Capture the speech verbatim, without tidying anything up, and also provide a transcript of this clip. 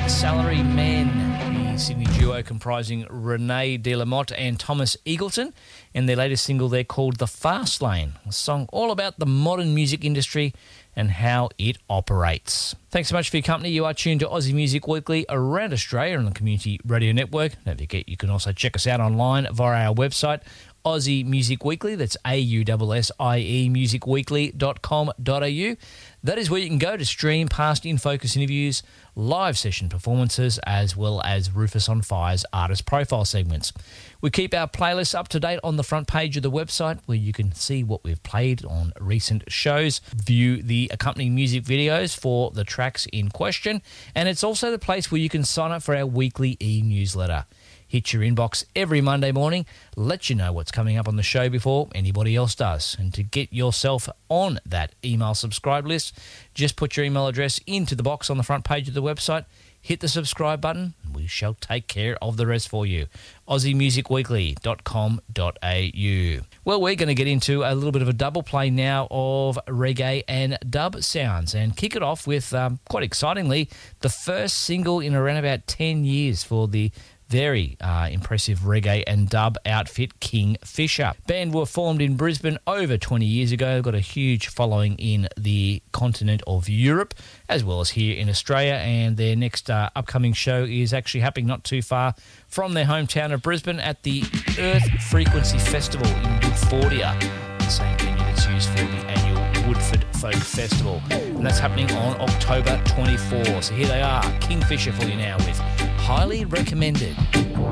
Salary Men, the Sydney duo comprising Renee de la Motte and Thomas Eagleton, and their latest single there called The Fast Lane, a song all about the modern music industry and how it operates. Thanks so much for your company. You are tuned to Aussie Music Weekly around Australia on the Community Radio Network. Don't forget you can also check us out online via our website, Aussie Music Weekly. That's A U S S I E music weekly dot com dot a u. That is where you can go to stream past In Focus interviews, live session performances, as well as Rufus on Fire's artist profile segments. We keep our playlists up to date on the front page of the website, where you can see what we've played on recent shows, view the accompanying music videos for the tracks in question, and it's also the place where you can sign up for our weekly e-newsletter. Hit your inbox every Monday morning, let you know what's coming up on the show before anybody else does. And to get yourself on that email subscribe list, just put your email address into the box on the front page of the website, hit the subscribe button, and we shall take care of the rest for you. Aussie Music Weekly dot com dot a u. Well, we're going to get into a little bit of a double play now of reggae and dub sounds, and kick it off with, um, quite excitingly, the first single in around about ten years for the very uh, impressive reggae and dub outfit Kingfisher. Band were formed in Brisbane over twenty years ago, got a huge following in the continent of Europe as well as here in Australia, and their next uh, upcoming show is actually happening not too far from their hometown of Brisbane at the Earth Frequency Festival in Woodfordia, the same venue that's used for the annual Woodford Folk Festival, and that's happening on October twenty-fourth. So here they are, Kingfisher for you now with Highly Recommended.